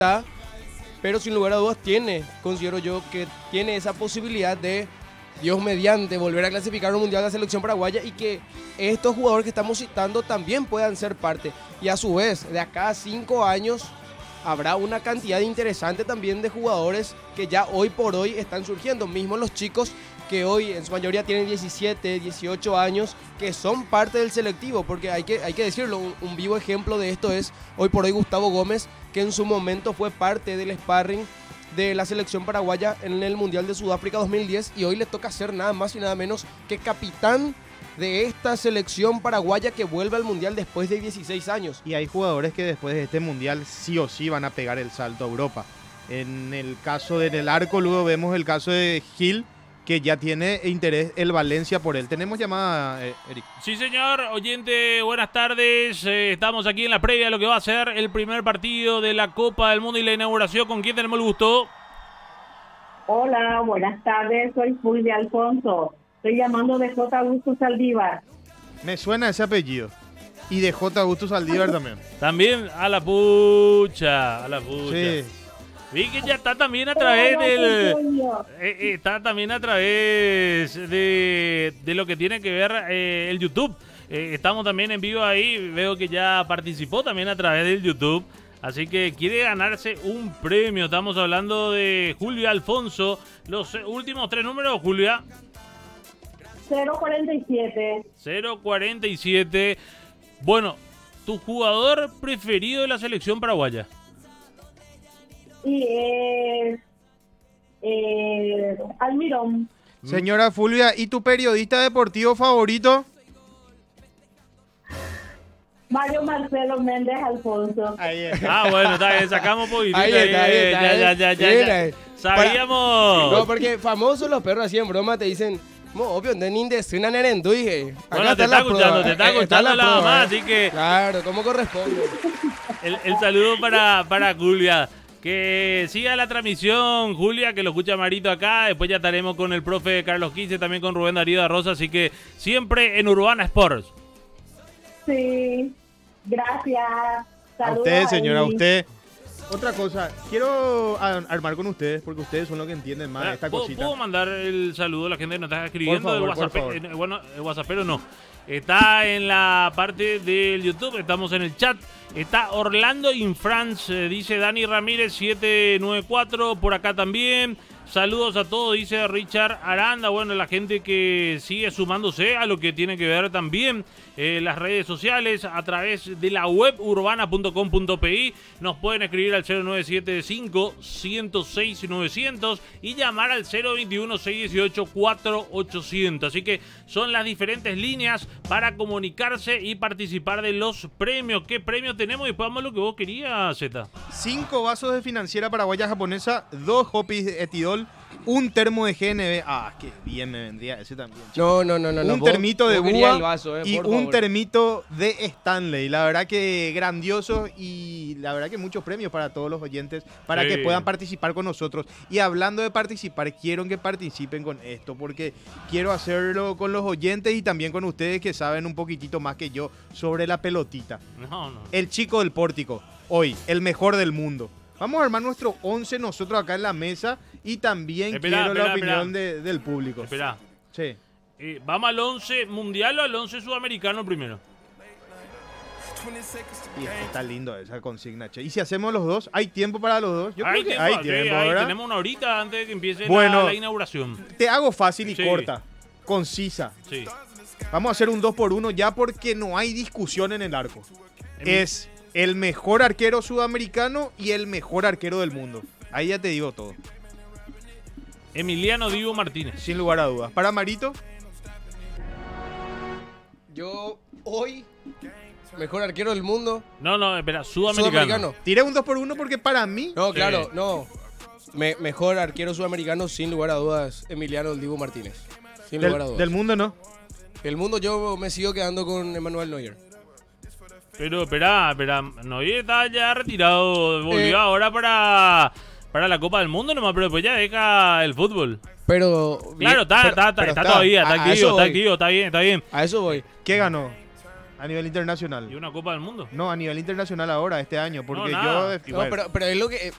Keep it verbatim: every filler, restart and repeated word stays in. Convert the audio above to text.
pero sin lugar a dudas tiene, considero yo que tiene esa posibilidad de, Dios mediante, volver a clasificar un mundial de la selección paraguaya y que estos jugadores que estamos citando también puedan ser parte. Y a su vez, de acá a cinco años habrá una cantidad interesante también de jugadores que ya hoy por hoy están surgiendo, mismo los chicos que hoy en su mayoría tienen diecisiete, dieciocho años, que son parte del selectivo, porque hay que, hay que decirlo, un, un vivo ejemplo de esto es hoy por hoy Gustavo Gómez, que en su momento fue parte del sparring de la selección paraguaya en el Mundial de Sudáfrica dos mil diez y hoy le toca ser nada más y nada menos que capitán de esta selección paraguaya que vuelve al Mundial después de dieciséis años. Y hay jugadores que después de este Mundial sí o sí van a pegar el salto a Europa. En el caso del arco, luego vemos el caso de Gil, que ya tiene interés el Valencia por él. Tenemos llamada, eh, Eric. Sí, señor. Oyente, buenas tardes. Eh, estamos aquí en la previa de lo que va a ser el primer partido de la Copa del Mundo y la inauguración. ¿Con quién tenemos el gusto? Hola, buenas tardes. Soy Fulvia Alfonso. Estoy llamando de J. Augusto Saldívar. Me suena ese apellido. Y de J. Augusto Saldívar también. También a la pucha, a la pucha. Sí. Vi que ya está también a través del... Eh, está también a través de, de lo que tiene que ver eh, el YouTube. Eh, estamos también en vivo ahí. Veo que ya participó también a través del YouTube. Así que quiere ganarse un premio. Estamos hablando de Julia Alfonso. Los últimos tres números, Julia. cero cuarenta y siete. cero cuarenta y siete. Bueno, tu jugador preferido de la selección paraguaya. Y es eh, Almirón. Señora Fulvia, ¿y tu periodista deportivo favorito? Mario Marcelo Méndez Alfonso. Ahí está. Ah, bueno, está bien, sacamos poquitito. Ahí está, ahí está, ya, ahí ya, está. ya, ya, ya. Mira, Sabíamos. No, porque famosos los perros así en broma te dicen, mo, obvio, no ni de una nerenduje. Bueno, te está escuchando, te está escuchando la mamá, así que... Claro, ¿cómo corresponde? El, el saludo para, para Julia. Que siga la transmisión, Julia, que lo escucha Marito acá. Después ya estaremos con el profe Carlos Quince, también con Rubén Darío da Rosa. Así que siempre en Urbana Sports. Sí, gracias. A usted, señora, a usted. Otra cosa, quiero a- armar con ustedes, porque ustedes son los que entienden más de esta ¿Puedo, cosita. ¿Puedo mandar el saludo a la gente que nos está escribiendo? Por favor, del por WhatsApp, favor. eh, bueno, el WhatsAppero no. Está en la parte del YouTube, estamos en el chat. Está Orlando in France, eh, dice Dani Ramírez siete nueve cuatro, por acá también. Saludos a todos, dice Richard Aranda. Bueno, la gente que sigue sumándose a lo que tiene que ver también eh, las redes sociales a través de la web urbana punto com punto pi. Nos pueden escribir al cero nueve siete cinco, uno cero seis, novecientos y llamar al cero veintiuno, seiscientos dieciocho, cuatro ochocientos. Así que son las diferentes líneas para comunicarse y participar de los premios. ¿Qué premios tenemos? Y después vamos a lo que vos querías, Zeta. Cinco vasos de financiera paraguaya japonesa, dos hopis de etidol, un termo de G N B. Ah, qué bien me vendría ese también. No, no, no, no. no. Un vos- termito de vos querías Búa el vaso, eh, y por un favor. termito de Stanley. La verdad que grandioso y la verdad que muchos premios para todos los oyentes para Sí. que puedan participar con nosotros. Y hablando de participar, quiero que participen con esto porque quiero hacerlo con los oyentes y también con ustedes que saben un poquitito más que yo sobre la pelotita. No, no. El chico del pórtico, hoy, el mejor del mundo. Vamos a armar nuestro once nosotros acá en la mesa y también Espera, quiero espera, la opinión espera. de- del público. Espera. Sí. Eh, ¿Vamos al once mundial o al once sudamericano primero? Y está lindo esa consigna, che. ¿Y si hacemos los dos? ¿Hay tiempo para los dos? Yo Hay creo que tiempo, hay sí, tiempo, hay- ¿verdad? tenemos una horita antes de que empiece Bueno. la, la inauguración. Te hago fácil y Sí. corta, concisa. Sí. Vamos a hacer un dos por uno ya porque no hay discusión en el arco. En- Es el mejor arquero sudamericano y el mejor arquero del mundo. Ahí ya te digo todo, Emiliano Divo Martínez. sin lugar a dudas. Para Marito, Yo hoy, mejor arquero del mundo, No, no, espera, sudamericano. sudamericano. tiré un dos por uno porque para mí... No, Sí. claro, no. Me- mejor arquero sudamericano, sin lugar a dudas, Emiliano El Dibu Martínez. Sin lugar a Del, dudas. del mundo no. El mundo yo me sigo quedando con Emmanuel Neuer. Pero espera, espera, Neuer está ya retirado, volvió Eh. ahora para, para la Copa del Mundo nomás, pero después ya deja el fútbol. Pero... Claro, está, pero- está, está, pero está todavía, está a- a activo, eso está voy. activo, está bien, está bien. A eso voy. ¿Qué ganó? A nivel internacional. Y una Copa del Mundo. No, a nivel internacional ahora, este año, porque nada. yo... No, bueno, pero, pero es lo que.